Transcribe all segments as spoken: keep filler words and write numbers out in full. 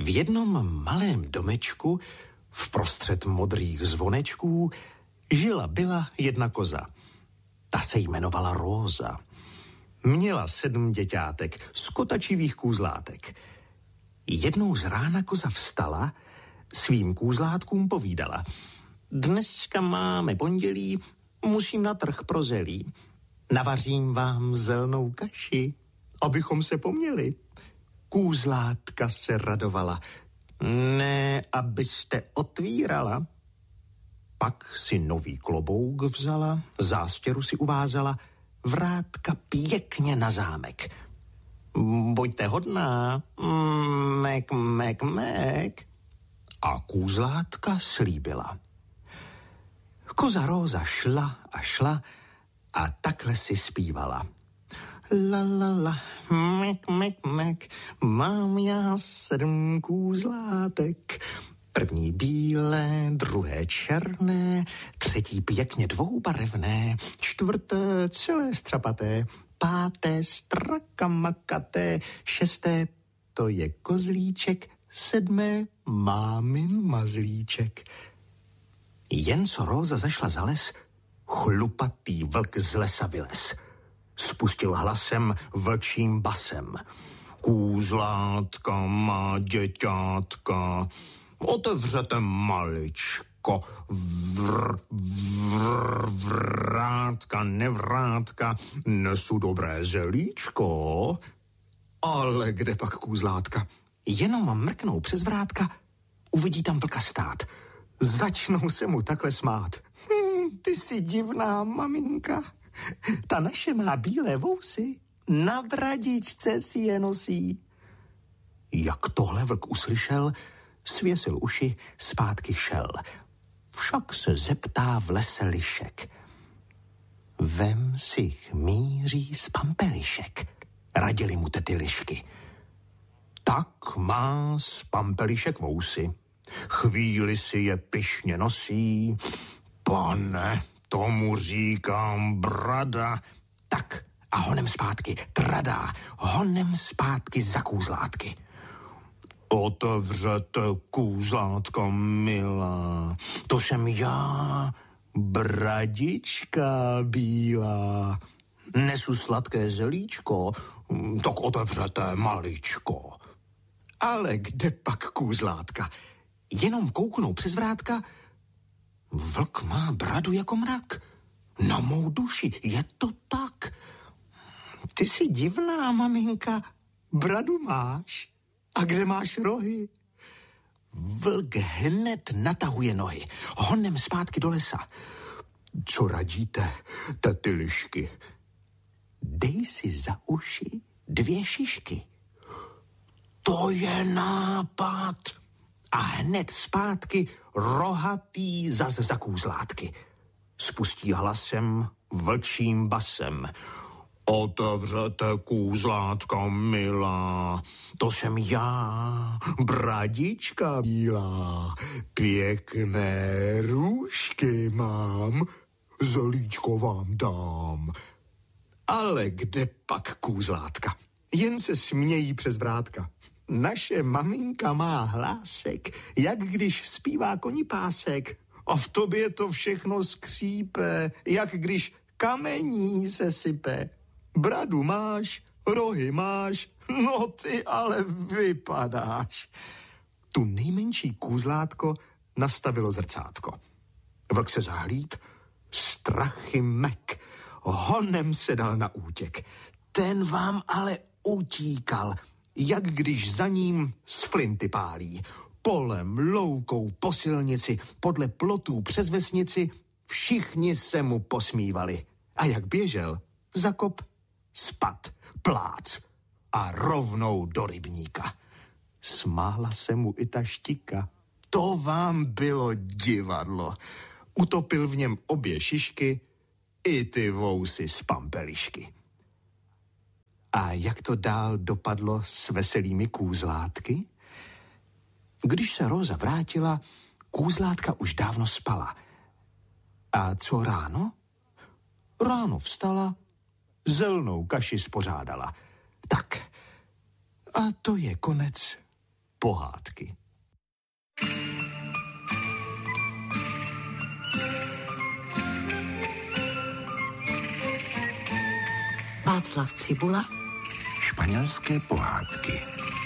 V jednom malém domečku vprostřed modrých zvonečků žila byla jedna koza. Ta se jmenovala Róza. Měla sedm děťátek z kotačivých kůzlátek. Jednou z rána koza vstala, svým kůzlátkům povídala: Dneska máme pondělí, musím na trh pro zelí. Navařím vám zelnou kaši, abychom se poměli. Kůzlátka se radovala. Ne, abyste otvírala. Pak si nový klobouk vzala, zástěru si uvázala, vrátka pěkně na zámek. Buďte hodná, mek, mek, mek. A kůzlátka slíbila. Koza Róza šla a šla a takhle si zpívala. La, la, la, mek, mek, mek, mám já sedm kůzlátek. První bílé, druhé černé, třetí pěkně dvoubarevné, čtvrté celé strapaté, páté strakamakaté, šesté to je kozlíček, sedmé mámin mazlíček. Jen co Róza zašla za les, chlupatý vlk z lesa vylez. Spustil hlasem vlčím basem. Kůzlátka má děťátka, otevřete maličko, vr, vr, vrátka, nevrátka, nesu dobré zelíčko. Ale kde pak kůzlátka? Jenom mrknou přes vrátka, uvidí tam vlka stát. Začnou se mu takhle smát. Hm, ty jsi divná maminka. Ta naše má bílé vousy, na bradičce si je nosí. Jak tohle vlk uslyšel, svěsil uši, zpátky šel. Však se zeptá v lese lišek. Vem si chmýří z pampelišek, radili mu tety lišky. Tak má z pampelišek vousy, chvíli si je pyšně nosí. Pane, tomu říkám brada. Tak a honem zpátky, tradá, honem zpátky za kůzlátky. Otevřete kůzlátka milá, to jsem já, bradička bílá. Nesu sladké zelíčko, tak otevřete maličko. Ale kde pak kůzlátka? Jenom kouknou přes vrátka. Vlk má bradu jako mrak. Na mou duši je to tak. Ty jsi divná, maminka, bradu máš. A kde máš rohy? Vlk hned natahuje nohy, honem zpátky do lesa. Co radíte, tety lišky? Dej si za uši dvě šišky. To je nápad. A hned zpátky rohatý zas za kůzlátky. Spustí hlasem vlčím basem. Otevřete kůzlátka milá, to jsem já, bradička bílá, pěkné růžky mám, zelíčko vám dám. Ale kde pak kůzlátka? Jen se smějí přes vrátka. Naše maminka má hlásek, jak když zpívá konipásek. A v tobě to všechno skřípe, jak když kamení se sype. Bradu máš, rohy máš, no ty ale vypadáš. Tu nejmenší kůzlátko nastavilo zrcátko. Vlk se zahlíd, strachy mek, honem se dal na útěk. Ten vám ale utíkal, jak když za ním z flinty pálí. Polem, loukou, po silnici, podle plotů přes vesnici, všichni se mu posmívali. A jak běžel, zakop, spad, plác a rovnou do rybníka. Smála se mu i ta štika. To vám bylo divadlo. Utopil v něm obě šišky i ty vousy z pampelišky. A jak to dál dopadlo s veselými kůzlátky? Když se Róza vrátila, kůzlátka už dávno spala. A co ráno? Ráno vstala, zelnou kaši spořádala. Tak, a to je konec pohádky. Václav Cibula. Španělské pohádky.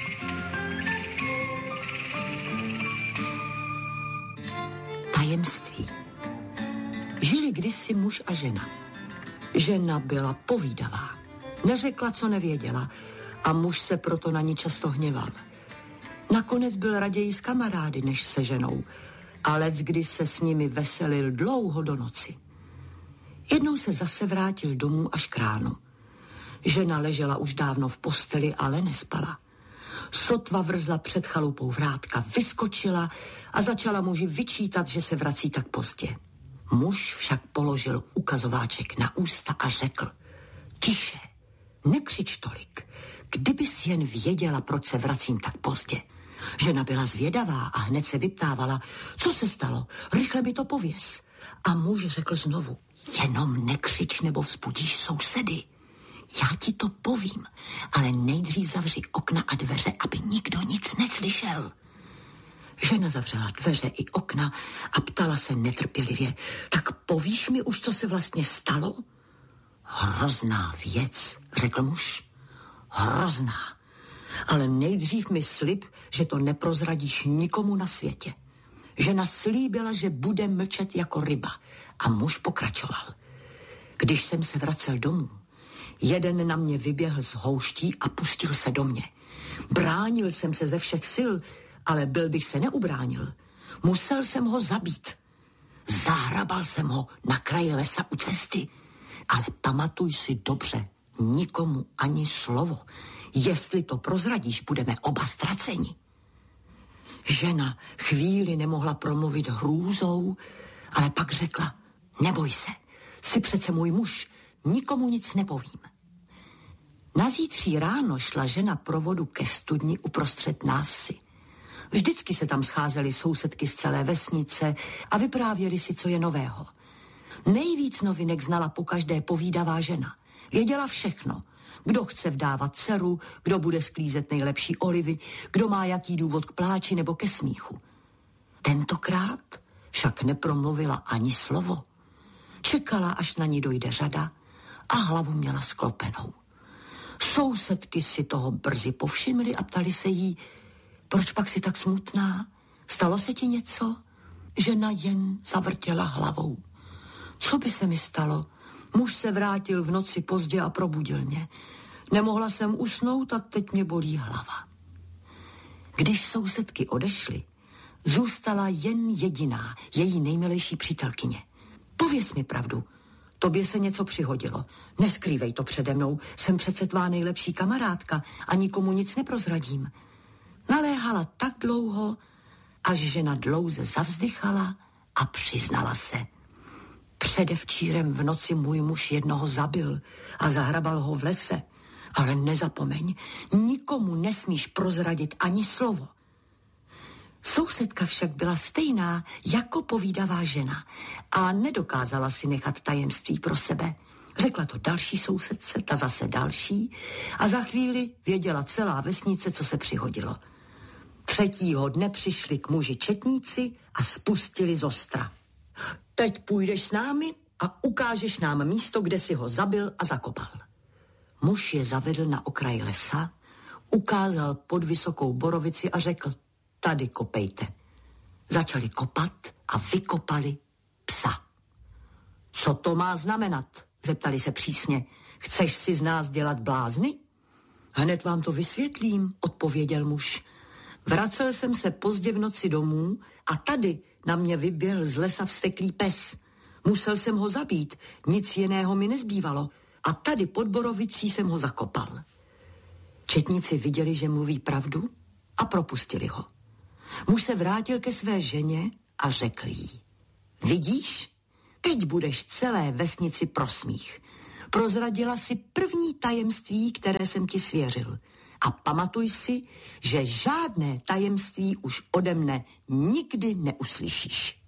Tajemství. Žili kdysi muž a žena. Žena byla povídavá. Neřekla, co nevěděla, a muž se proto na ní často hněval. Nakonec byl raději s kamarády, než se ženou, a leckdy se s nimi veselil dlouho do noci. Jednou se zase vrátil domů až k ránu. Žena ležela už dávno v posteli, ale nespala. Sotva vrzla před chalupou vrátka, vyskočila a začala muži vyčítat, že se vrací tak pozdě. Muž však položil ukazováček na ústa a řekl: tiše, nekřič tolik, kdybys jen věděla, proč se vracím tak pozdě. Žena byla zvědavá a hned se vyptávala: co se stalo, rychle mi to pověz. A muž řekl znovu: jenom nekřič, nebo vzbudíš sousedy. Já ti to povím, ale nejdřív zavři okna a dveře, aby nikdo nic neslyšel. Žena zavřela dveře i okna a ptala se netrpělivě: tak povíš mi už, co se vlastně stalo? Hrozná věc, řekl muž. Hrozná. Ale nejdřív mi slib, že to neprozradíš nikomu na světě. Žena slíbila, že bude mlčet jako ryba, a muž pokračoval. Když jsem se vracel domů, jeden na mě vyběhl z houští a pustil se do mě. Bránil jsem se ze všech sil, ale byl bych se neubránil. Musel jsem ho zabít. Zahrabal jsem ho na kraji lesa u cesty. Ale pamatuj si dobře, nikomu ani slovo. Jestli to prozradíš, budeme oba ztraceni. Žena chvíli nemohla promluvit hrůzou, ale pak řekla: neboj se, jsi přece můj muž, nikomu nic nepovím. Nazítří ráno šla žena pro vodu ke studni uprostřed návsi. Vždycky se tam scházely sousedky z celé vesnice a vyprávěli si, co je nového. Nejvíc novinek znala pokaždé povídavá žena. Věděla všechno. Kdo chce vdávat dceru, kdo bude sklízet nejlepší olivy, kdo má jaký důvod k pláči nebo ke smíchu. Tentokrát však nepromluvila ani slovo. Čekala, až na ní dojde řada, a hlavu měla sklopenou. Sousedky si toho brzy povšimly a ptali se jí: proč pak si tak smutná? Stalo se ti něco? Žena jen zavrtěla hlavou. Co by se mi stalo? Muž se vrátil v noci pozdě a probudil mě. Nemohla jsem usnout a teď mě bolí hlava. Když sousedky odešly, zůstala jen jediná, její nejmilejší přítelkyně. Pověz mi pravdu, tobě se něco přihodilo. Neskrývej to přede mnou, jsem přece tvá nejlepší kamarádka a nikomu nic neprozradím. Naléhala tak dlouho, až žena dlouze zavzdychala a přiznala se: předevčírem v noci můj muž jednoho zabil a zahrabal ho v lese. Ale nezapomeň, nikomu nesmíš prozradit ani slovo. Sousedka však byla stejná jako povídavá žena a nedokázala si nechat tajemství pro sebe. Řekla to další sousedce, ta zase další, a za chvíli věděla celá vesnice, co se přihodilo. Třetího dne přišli k muži četníci a spustili z ostra. Teď půjdeš s námi a ukážeš nám místo, kde si ho zabil a zakopal. Muž je zavedl na okraj lesa, ukázal pod vysokou borovici a řekl: tady kopejte. Začali kopat a vykopali psa. Co to má znamenat? Zeptali se přísně. Chceš si z nás dělat blázny? Hned vám to vysvětlím, odpověděl muž. Vracel jsem se pozdě v noci domů a tady na mě vyběhl z lesa vzteklý pes. Musel jsem ho zabít, nic jiného mi nezbývalo. A tady pod borovicí jsem ho zakopal. Četníci viděli, že mluví pravdu, a propustili ho. Muž se vrátil ke své ženě a řekl jí: vidíš, teď budeš celé vesnici pro smích. Prozradila si první tajemství, které jsem ti svěřil. A pamatuj si, že žádné tajemství už ode mne nikdy neuslyšíš.